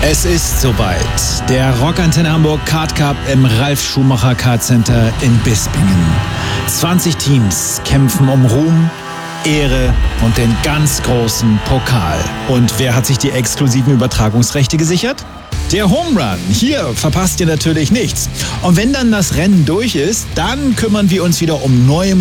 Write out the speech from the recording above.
Es ist soweit. Der Rockantenne Hamburg Kart Cup im Ralf Schumacher Kart Center in Bispingen. 20 Teams kämpfen um Ruhm, Ehre und den ganz großen Pokal. Und wer hat sich die exklusiven Übertragungsrechte gesichert? Der Home Run. Hier verpasst ihr natürlich nichts. Und wenn dann das Rennen durch ist, dann kümmern wir uns wieder um neue